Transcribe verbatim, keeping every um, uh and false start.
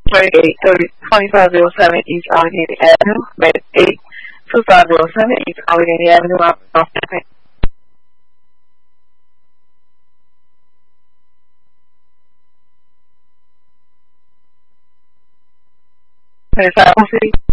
twenty-eight thirty twenty-five oh seven East Allegheny Avenue, Med eight two five oh seven East Allegheny Avenue, twenty-five oh three.